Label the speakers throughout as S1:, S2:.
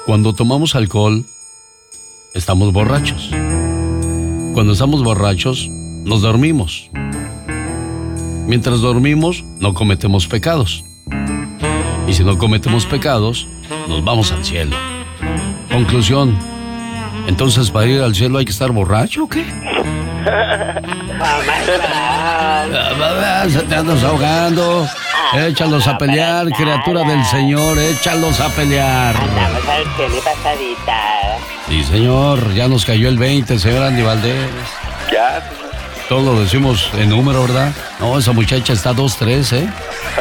S1: Cuando tomamos alcohol, estamos borrachos. Cuando estamos borrachos, nos dormimos. Mientras dormimos, no cometemos pecados. Y si no cometemos pecados, nos vamos al cielo. Conclusión. Entonces, ¿para ir al cielo hay que estar borracho o qué? Se te andas ahogando. Échalos a pelear, criatura del Señor. Échalos a pelear.
S2: Andamos al cielo y pasadita.
S1: Sí, señor. Ya nos cayó el 20, señor Andy Valdés.
S3: Ya,
S1: Todo lo decimos en número, ¿verdad? No, esa muchacha está 2-3, ¿eh?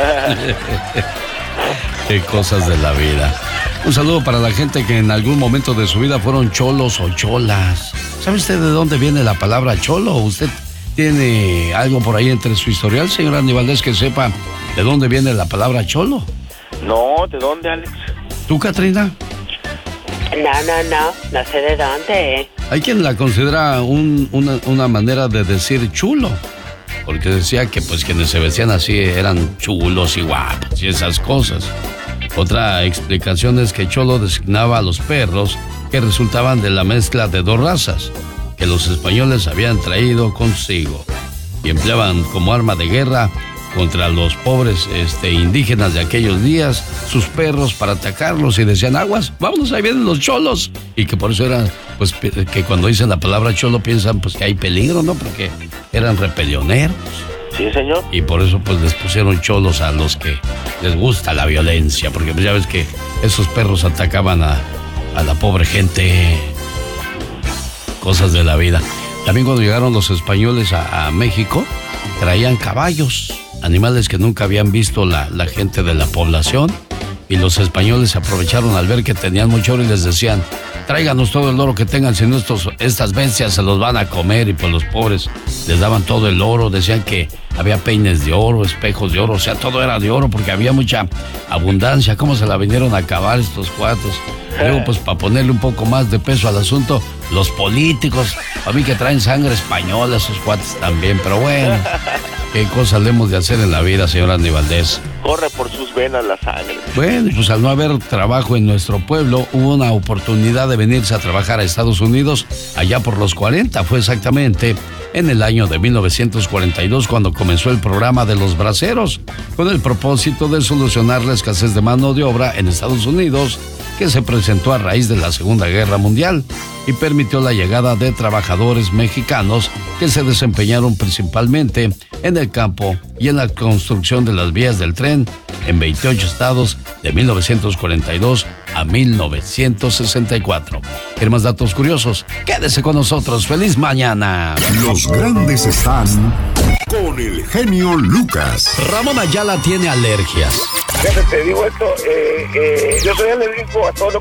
S1: Qué cosas de la vida. Un saludo para la gente que en algún momento de su vida fueron cholos o cholas. ¿Sabe usted de dónde viene la palabra cholo? ¿Usted tiene algo por ahí entre su historial, señor Andy Valdés, que sepa de dónde viene la palabra cholo?
S3: No, ¿de dónde, Alex?
S1: ¿Tú, Katrina?
S2: No sé de dónde.
S1: Hay quien la considera una manera de decir chulo, porque decía que pues quienes se vestían así eran chulos y guapos y esas cosas. Otra explicación es que cholo designaba a los perros que resultaban de la mezcla de dos razas que los españoles habían traído consigo y empleaban como arma de guerra contra los pobres indígenas de aquellos días, sus perros, para atacarlos, y decían: aguas, vámonos, ahí vienen los cholos. Y que por eso eran, pues, que cuando dicen la palabra cholo piensan pues que hay peligro, ¿no? Porque eran repelioneros.
S3: Sí, señor.
S1: Y por eso pues les pusieron cholos a los que les gusta la violencia, porque pues ya ves que esos perros atacaban a la pobre gente. Cosas de la vida. También cuando llegaron los españoles a México, traían caballos, animales que nunca habían visto la gente de la población, y los españoles aprovecharon al ver que tenían mucho oro y les decían: tráiganos todo el oro que tengan, si no estas bestias se los van a comer. Y pues los pobres les daban todo el oro, decían que había peines de oro, espejos de oro, o sea, todo era de oro porque había mucha abundancia. ¿Cómo se la vinieron a acabar estos cuates? Luego, pues, para ponerle un poco más de peso al asunto, los políticos, a mí que traen sangre española, esos cuates también, pero bueno, qué cosas le hemos de hacer en la vida, señor Andy Valdés.
S3: Corre por sus venas la sangre.
S1: Bueno, pues al no haber trabajo en nuestro pueblo, hubo una oportunidad de venirse a trabajar a Estados Unidos allá por los 40, fue exactamente en el año de 1942 cuando comenzó el programa de los braceros, con el propósito de solucionar la escasez de mano de obra en Estados Unidos, que se presentó a raíz de la Segunda Guerra Mundial y permitió la llegada de trabajadores mexicanos que se desempeñaron principalmente en el campo y en la construcción de las vías del tren en 28 estados de 1942 a 1964. ¿Quieren más datos curiosos? Quédese con nosotros. ¡Feliz mañana!
S4: Los grandes están con el genio Lucas.
S1: Ramón Ayala tiene alergias.
S3: Fíjate, te digo esto, yo soy alérgico a todo lo